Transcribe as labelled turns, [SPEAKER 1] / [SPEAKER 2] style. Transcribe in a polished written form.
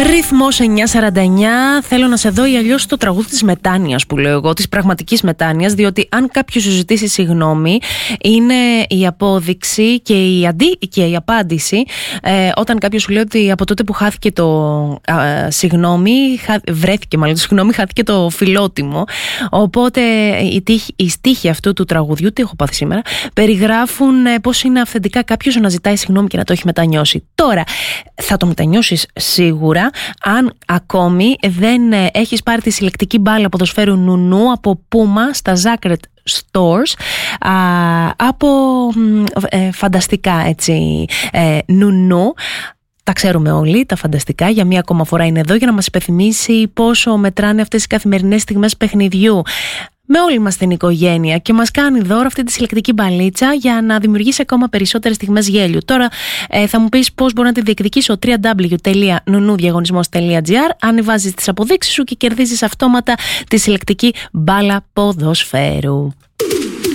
[SPEAKER 1] Ρυθμός 9:49. Θέλω να σε δω ή αλλιώς το τραγούδι της μετάνοιας που λέω εγώ, της πραγματικής μετάνοιας, διότι αν κάποιος σου ζητήσει συγγνώμη, είναι η απόδειξη και η απάντηση όταν κάποιος σου λέει ότι από τότε που χάθηκε το χάθηκε το φιλότιμο. Οπότε οι στίχοι αυτού του τραγουδιού, τι έχω πάθει σήμερα, περιγράφουν πώς είναι αυθεντικά κάποιος να ζητάει συγγνώμη και να το έχει μετανιώσει. Τώρα, θα το μετανιώσεις σίγουρα αν ακόμη δεν έχεις πάρει τη συλλεκτική μπάλα ποδοσφαίρου νουνού από Puma στα Zagreb Stores, από φανταστικά έτσι νουνού. Τα ξέρουμε όλοι, τα φανταστικά. Για μία ακόμα φορά είναι εδώ για να μας υπενθυμίσει πόσο μετράνε αυτές οι καθημερινές στιγμές παιχνιδιού με όλη μας την οικογένεια και μας κάνει δώρο αυτή τη συλλεκτική μπαλίτσα για να δημιουργήσει ακόμα περισσότερες στιγμές γέλιου. Τώρα θα μου πεις πώς μπορώ να τη διεκδικήσω. www.nunudiagonismos.gr. Ανεβάζεις τις αποδείξεις σου και κερδίζεις αυτόματα τη συλλεκτική μπάλα ποδοσφαίρου.